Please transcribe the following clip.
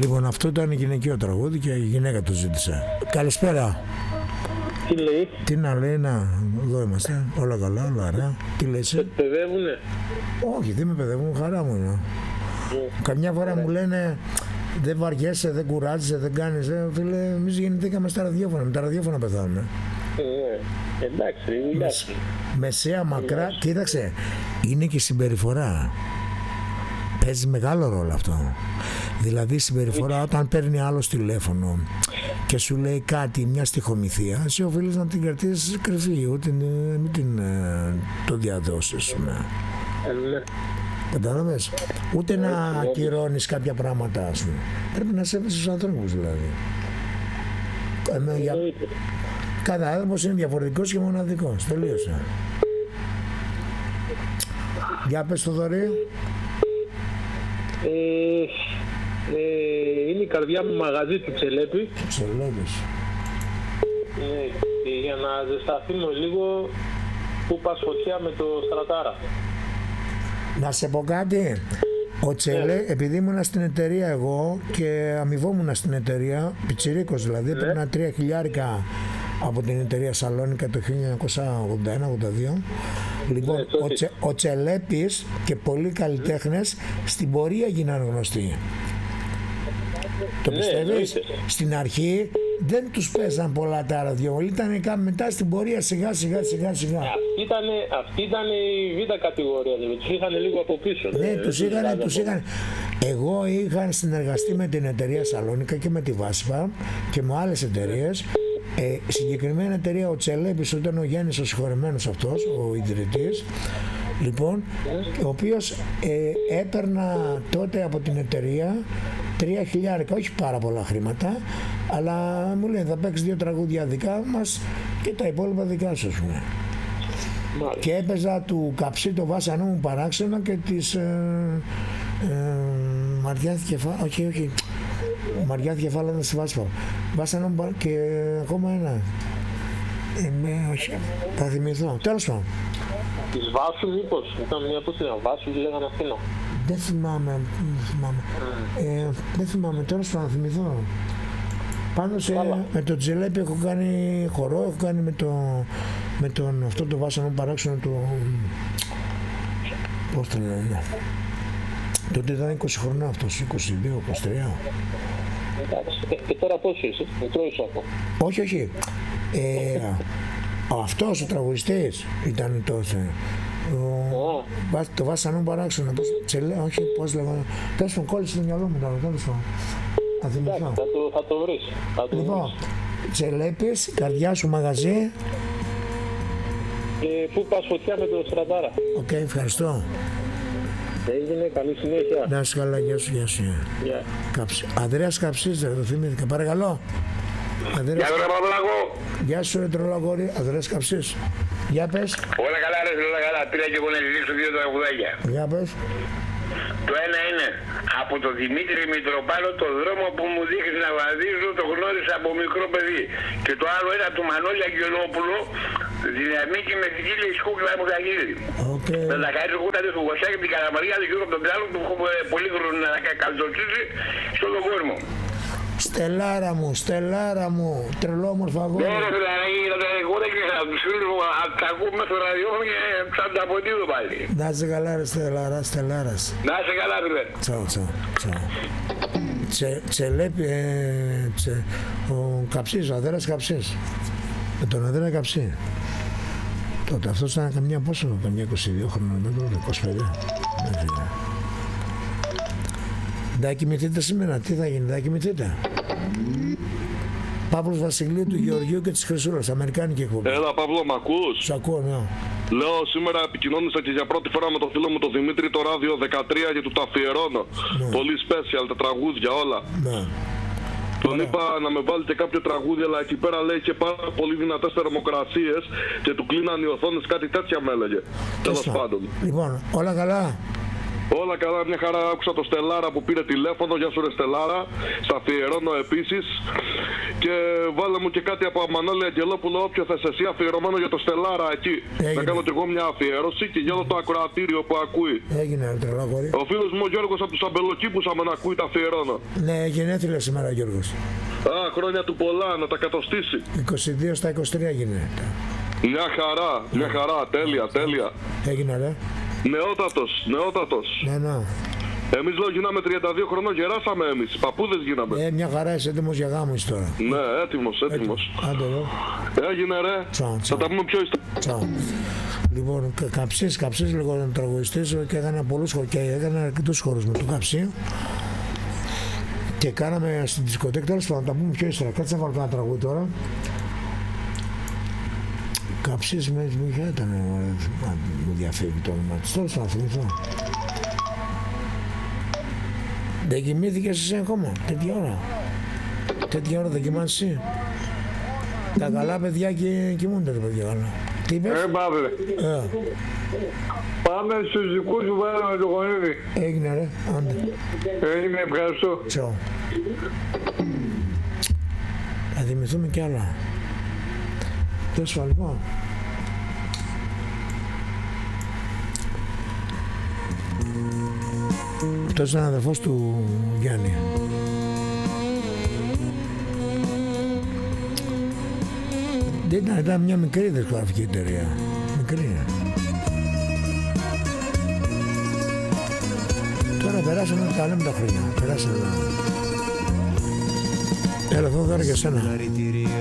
Λοιπόν, αυτό ήταν γυναικείο τραγούδι και η γυναίκα το ζήτησε. Καλησπέρα. Τι λέει? Τι να λέει, να, εδώ είμαστε, όλα καλά, όλα ωραία. Τι λέει εσύ? Παιδεύουνε? Όχι, δεν με παιδεύουν, χαρά μου είναι. Καμιά φορά μου λένε δεν βαριέσαι, δεν κουράζεσαι, δεν κάνεις. Φίλε, εμείς γεννηθήκαμε στα ραδιόφωνα, με τα ραδιόφωνα πεθάνουμε. Εντάξει, εντάξει. Μεσαία, μακρά, κοίταξε, είναι και συμπεριφορά. Παίζει μεγάλο ρόλο αυτό. Δηλαδή η συμπεριφορά όταν παίρνει άλλο τηλέφωνο και σου λέει κάτι, μια στιχομυθία, εσύ οφείλεις να την κρατήσεις κρυφή, ούτε μην το διαδώσεις. Κατάλαβες, ούτε να ακυρώνεις κάποια πράγματα, ας πούμε. Πρέπει να σέβεσαι τους ανθρώπους δηλαδή. Κάθε άνθρωπος είναι διαφορετικός και μοναδικός. Τελείωσε. Για πες το Θοδωρή. Είναι η καρδιά μου μαγαζί του Τσελέπη. Τσελέπης. Για να ζεσταθούμε λίγο, που πας φωτιά με το Στρατάρα. Να σε πω κάτι. Ο Τσελέ, επειδή ήμουν στην εταιρεία εγώ και αμοιβόμουν στην εταιρεία, πιτσιρίκος δηλαδή, έπαιρνα 3.000 από την εταιρεία Σαλόνικα το 1981-82. Λοιπόν, ο Τσελέπης και πολλοί καλλιτέχνες στην πορεία γίνανε γνωστοί. Το πιστεύεις? Στην αρχή δεν τους παίζαν πολλά τα ραδιόφωνα, ήταν μετά στην πορεία σιγά. Αυτή ήταν η β' κατηγορία, δηλαδή τους είχαν λίγο από πίσω. Ναι, τους είχαν. Εγώ είχα συνεργαστεί με την εταιρεία Σαλόνικα και με τη Βάσπα και με άλλες εταιρείες. Συγκεκριμένη εταιρεία ο Τσελέπης ήταν ο Γιάννης ο συγχωρεμένος αυτός, ο ιδρυτής, λοιπόν, ο οποίος έπαιρνα τότε από την εταιρεία 3.000, όχι πάρα πολλά χρήματα, αλλά μου λέει θα παίξεις 2 τραγούδια δικά μας και τα υπόλοιπα δικά σου, ας πούμε. Και έπαιζα του Καψί το βάσανό μου παράξενο και της Μαριάθη Κεφάλα, όχι, Μαριάθη Κεφάλα ήταν στη Βάσπα. Βάσανό μου και ακόμα ένα. Όχι, θα θυμηθώ. Τέλος πάντων. Της Βάσου μήπως, ήταν μια που ήταν Βάσου και λέγανε Αθήνα. Δεν θυμάμαι. Δεν θυμάμαι, τέλος πάντων θα θυμηθώ. Πάντως με τον Τζελέπη έχω κάνει χορό, έχω κάνει με τον αυτό το βάσανο παράξενο του. Πώς το λένε. Τότε ήταν 20 χρονών αυτός, 22-23. Και τώρα πόσο είσαι, μικρό είσαι αυτό? Όχι. Αυτός ο τραγουδιστής ήταν τότε. Το βάσανο παράξενο. Όχι, πώς λέγανε. Τέλος πάντων, κόλλησε στο μυαλό μου τώρα. Τέλος πάντων. Θα το βρεις. Λοιπόν, Τσελέπης, καρδιά σου μαγαζί. Πού πας φωτιά με το Στρατάρα. Οκ, ευχαριστώ. Έγινε, καλή συνέχεια. Να είσαι καλά, γεια σου. Ανδρέας Καψής, δεν το θυμήθηκα. Παρακαλώ. Γεια σου ρε Παπλάκο. Γεια σου ρε τρολαγόρι, Ανδρέας Καψής. Για πες. Όλα καλά ρε, όλα καλά. Πήρα και εγώ να ζητήσω 2 τραγουδάκια. Για πες. Το ένα είναι από τον Δημήτρη Μητροπάλο, το δρόμο που μου δείχνει να βαδίζω, το γνώρισα από μικρό παιδί. Και το άλλο είναι από του Μανώλη Αγγελόπουλο, δυναμική με θηλή σκούκλα μου Ζαγίδη. Με τα χάρη εγώ ήταν στο Γωσάκι από την Καλαμαριά, δεν γύρω από τον Τράλο που έχω πολύ χρόνο να καλτοτσίσει στον κόσμο. Στελάρα μου, τρελόμορφα αγόρι. Ναι ρε δηλαδή, εγώ δεν ξέρω, τους φίλους μου τα ακούμε στο ραδιόφωνο και σαν τα αποτείδω πάλι. Να είσαι καλά ρε Στελάρας. Να είσαι καλά φίλε. Τσαου. Τσελέπη, ο Καψής, ο Ανδρέας Καψής. Με τον Ανδρέα Καψή. Τότε αυτός ήταν καμιά 22 χρόνια, 25. Θα κοιμηθείτε σήμερα, τι θα γίνει, θα κοιμηθείτε. Παύλος Βασιλείου, του Γεωργίου και της Χρυσούλας, αμερικάνικη εκπομπή. Έλα Παύλο, μ' ακούς? Σ' ακούω, ναι. Λέω σήμερα επικοινώνησα και για πρώτη φορά με τον φίλο μου τον Δημήτρη το ράδιο 13 και του τα αφιερώνω. Ναι. Πολύ special, τα τραγούδια όλα. Ναι. Τον είπα να με βάλει και κάποιο τραγούδι, αλλά εκεί πέρα λέει και πάρα πολύ δυνατές θερμοκρασίες και του κλείναν οι οθόνες, κάτι τέτοια με έλεγε. Τέλος πάντων. Λοιπόν, όλα καλά. Όλα καλά, μια χαρά. Άκουσα το Στελάρα που πήρε τηλέφωνο. Γεια σου ρε Στελάρα. Στα αφιερώνω επίσης. Και βάλε μου και κάτι από Μανώλη Αγγελόπουλο, όποιο θες εσύ, αφιερωμένο για το Στελάρα εκεί. Έγινε. Να κάνω κι εγώ μια αφιέρωση και για όλο το ακροατήριο που ακούει. Έγινε τρελό κορί. Ο φίλος μου ο Γιώργος από τους Αμπελοκήπους, άμα να ακούει, τα αφιερώνω. Ναι, γενέθλια σήμερα ο Γιώργος. Α, χρόνια του πολλά, να τα κατοστήσει. 22 στα 23 γίνεται. Μια χαρά, μια χαρά, τέλεια, τέλεια. Έγινε ρε. Νεότατος. Ναι. Εμείς λέω γίναμε 32 χρονών, γεράσαμε εμείς, παππούδες γίναμε. Μια χαρά, είσαι έτοιμος για γάμο τώρα. Ναι, έτοιμος. Άντε εδώ. Έγινε ρε, Τσάου. θα τα πούμε πιο ύστερα. Τσάου. Λοιπόν, Καψής λίγο να τραγουδιστής και έκανα πολλούς χώρους και έκανα αρκετούς χώρους με το Καψί. Και κάναμε στην δισκοτέκ, τέλος πάντων, τα πούμε πιο ύστερα. Κάτσε να βάλω ένα τραγούδι τώρα. Καψής με ποια ήταν, μου διαφεύγει το όνομα της, τέλος να θυμηθώ. Δεν κοιμήθηκες εσύ ακόμα, τέτοια ώρα δεν κοιμάσαι εσύ. Τα καλά παιδιά κοιμούνται τα παιδιά καλά. Τι είπες? Παύλε. Πάμε στους δικούς σου, βάλαμε το γονίδι. Έγινε ρε, άντε. Έγινε, ευχαριστώ. Τσαου. Θα θυμηθούμε κι άλλα. Τέλος λοιπόν. Αυτός ήταν αδερφός του Γιάννη. Δεν ήταν μια μικρή δισκογραφική εταιρεία. Μικρή. Τώρα περάσαμε τα λέμε τα χρόνια. Περάσαμε. Έλα εδώ τώρα για σένα.